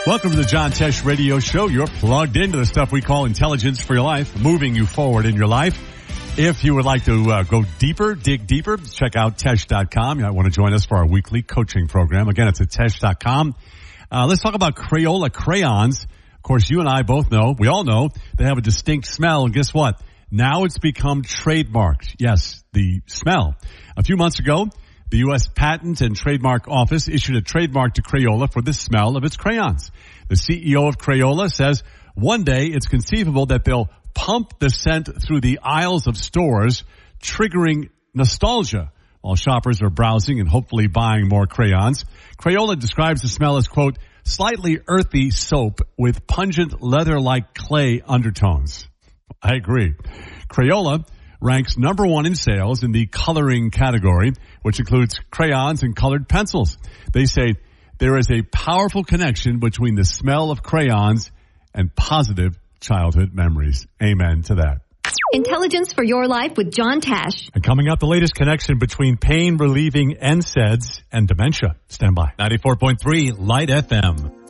Welcome to the John Tesh Radio Show. You're plugged into the stuff we call intelligence for your life, moving you forward in your life. If you would like to go deeper, dig deeper, check out Tesh.com. You might want to join us for our weekly coaching program. Again, it's at Tesh.com. Let's talk about Crayola crayons. Of course, you and I both know, we all know, they have a distinct smell. And guess what? Now it's become trademarked. Yes, the smell. A few months ago, the U.S. Patent and Trademark Office issued a trademark to Crayola for the smell of its crayons. The CEO of Crayola says one day it's conceivable that they'll pump the scent through the aisles of stores, triggering nostalgia while shoppers are browsing and hopefully buying more crayons. Crayola describes the smell as, quote, slightly earthy soap with pungent leather-like clay undertones. I agree. Crayola ranks number one in sales in the coloring category, which includes crayons and colored pencils. They say there is a powerful connection between the smell of crayons and positive childhood memories. Amen to that. Intelligence for your life with John Tesh. And coming up, the latest connection between pain-relieving NSAIDs and dementia. Stand by. 94.3 Light FM.